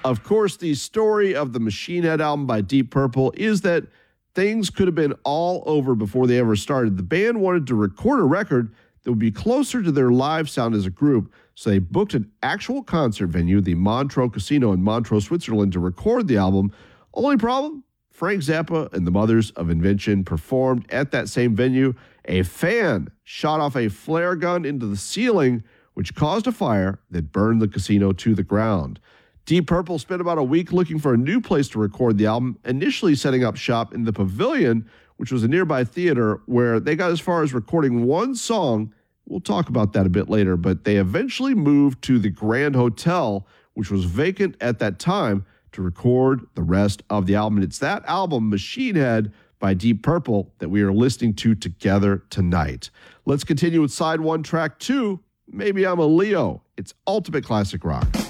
Of course, the story of the Machine Head album by Deep Purple is that things could have been all over before they ever started. The band wanted to record a record that would be closer to their live sound as a group, so they booked an actual concert venue, the Montreux Casino in Montreux, Switzerland, to record the album. Only problem? Frank Zappa and the Mothers of Invention performed at that same venue. A fan shot off a flare gun into the ceiling, which caused a fire that burned the casino to the ground. Deep Purple spent about a week looking for a new place to record the album, initially setting up shop in the Pavilion, which was a nearby theater, where they got as far as recording one song. We'll talk about that a bit later, but they eventually moved to the Grand Hotel, which was vacant at that time, to record the rest of the album. And it's that album, Machine Head by Deep Purple, that we are listening to together tonight. Let's continue with side one, track two, Maybe I'm a Leo. It's ultimate classic rock.